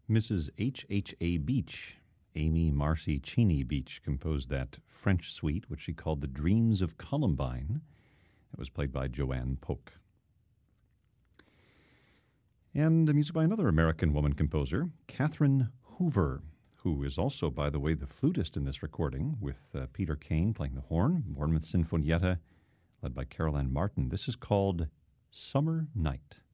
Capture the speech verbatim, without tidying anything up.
Missus H H A. Beach, Amy Marcy Cheney Beach, composed that French suite, which she called The Dreams of Columbine. It was played by Joanne Polk. And the music by another American woman composer, Catherine Hoover, who is also, by the way, the flutist in this recording, with uh, Peter Kane playing the horn, Bournemouth Sinfonietta, led by Caroline Martin. This is called Summer Night.